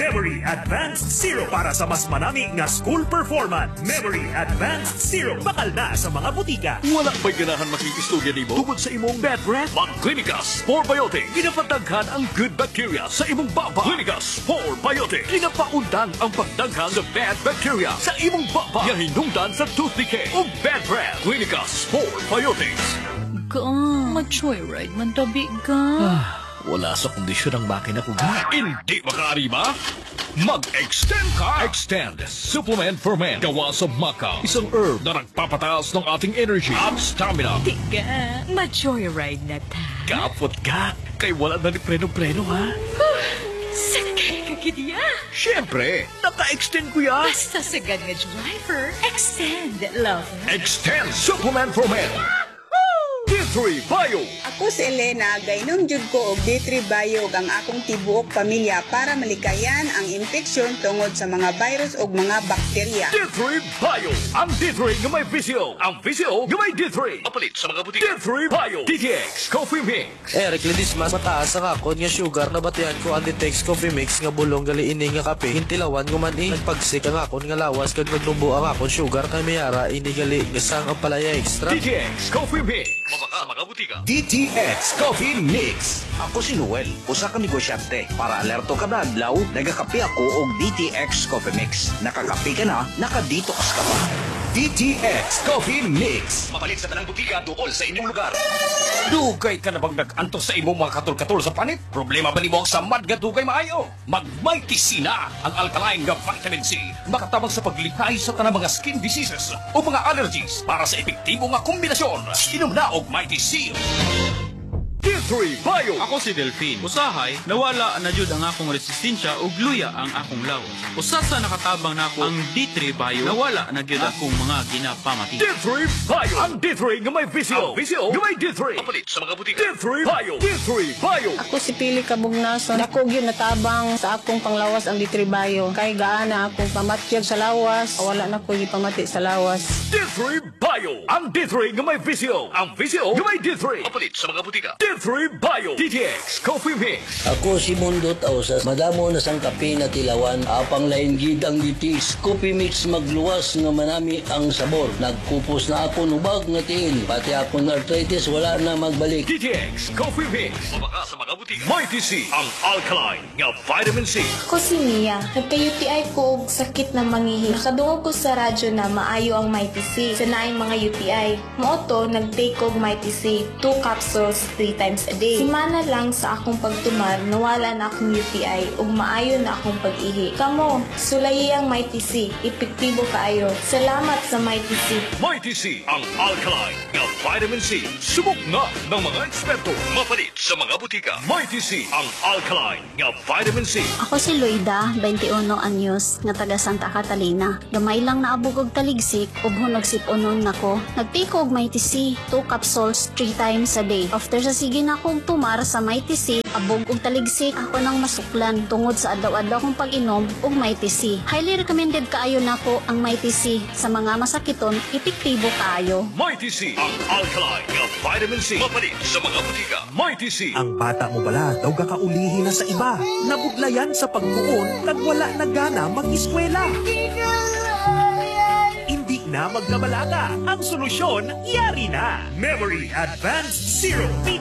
Memory Advanced Zero para sa mas manami nga school performance. Memory Advanced Zero bakal na sa mga butika. Wala ba'y ganahan makikistudya nimo tungod sa imong bad breath? Mag-Clinicas 4Biotic. Ginapataghan ang good bacteria sa imong baba. Clinicas 4Biotic. Ginapaundan ang pagdaghan sa bad bacteria sa imong baba. Yahinungdan sa tooth decay o bad breath. Clinicas 4Biotics. Mag-joyride man tabi ka. Wala sa kondisyon ang makina ko ga. Hindi makaariba? Mag-extend ka! Extend Supplement for Men. Gawa sa maca. Isang herb na nagpapataas ng ating energy at stamina. Tiga, mag-joyride na ta. Kapot ka. Kay wala na ni preno-preno ha. Sakay ka kidya. Siyempre, naka-extend ko ya. Basta sagad nga driver, extend, love. Extend Supplement for Men. D3 Bio. Ako si Elena, gaynon jud ko og D3 Bio ang akong tibuok pamilya para malikayan ang infeksyon tungod sa mga virus ug mga bakterya. D3 Bio. Ang D3 nga may visio. Ang visio nga may D3. Mapalit sa mga butika. D3 Bio. DTX Coffee Mix. Eric Lidis mas mataas ang akon nga sugar na batihan ko ang Ditex Coffee Mix nga bulong gali ini nga kape. Hintilawan ko man nagpagsik ang akon nga lawas kag nagtumbo ang akon sugar kay mayara ini gali gasang ang palaya extra. DTX Coffee Mix. Mabaka mga butika. DTX Coffee Mix. Ako si Noel, usa ka negosyante. Para alerto ka na adlaw, nagakape ako og DTX Coffee Mix. Nakakape ka na, nakadetox ka pa. DTX Coffee Mix. Mapalit sa tanang butika duol sa inyong lugar. Dugay ka na bang nag-antos sa imong mga katol-katol sa panit? Problema ba nimo sa mad nga dugay maayo? Mag-Mighty C na ang alkaline nga vitamin C. Makatabang sa paglikay sa tanang mga skin diseases o mga allergies para sa epektibo nga kombinasyon. Inom na og Mighty C. D3 Bio. Ako si Delphine. Usahay, nawala na jud ang akong resistensya ug luya ang akong lawas. Usa sa nakatabang nako ang D3 Bio, nawala na jud akong mga ginapamati. D3 Bio. Ang D3 nga may visio. Ang visio nga may D3. Mapalit sa mga butika. D3 Bio. D3 Bio. Ako si Pili Kabugnason. Dako gyud natabang sa akong panglawas ang D3 Bio. Kay gaana akong pamatyag sa lawas, wala na ko gipamati sa lawas. D3 Bio. Ang D3 nga may visio. Ang visio nga may D3. Mapalit sa mga butika. D3 Bio. DTX Coffee Mix. Ako si Mundo Tausas, madamo na sang kape na tilawan, apang lain gid ang DTX Coffee Mix magluwas nga manami ang sabor. Nagkupos na ako nubag nga tiil, pati akong arthritis wala na magbalik. DTX Coffee Mix. Mabaka sa mga butika. Mighty C. Ang alkaline nga vitamin C. Ako si Mia. Nagka-UTI ko og sakit na mangihi. Nakadungog ko sa radyo na maayo ang Mighty C. Sa naing mga UTI. Mooto, nag-take og Mighty C. 2 capsules 3 times a day. Simana lang sa akong pagtumar, nawala na akong UTI ug maayo na akong pag-ihi. Kamo, sulayi ang Mighty C. Epektibo kaayo. Salamat sa Mighty C. Mighty C. Ang alkaline nga vitamin C. Subok na ng mga eksperto. Mapalit sa mga butika. Mighty C. Ang alkaline nga vitamin C. Ako si Loida, 21 anyos, nga taga Santa Catalina. Gamay lang naabog og taligsik ug hunog siponon nako. Nagtake og Mighty C, 2 capsules 3 times a day. After sa sige na akong tumar sa Mighty C, abog og taligsik ako nang masuklan tungod sa adlaw-adlaw kong pag-inom og Mighty C. Highly recommended kaayo nako ang Mighty C sa mga masakiton, epektibo kaayo. Mighty C. Ang alkaline nga vitamin C. Mapalit sa mga butika. Mighty C. Ang bata mo bala daw kakaulihi na sa iba. Nabudlayan sa pagkuon kag wala na gana mag-eskwela. Hindi na magkabalaga. Ang solusyon, yari na. Memory Advanced Zero.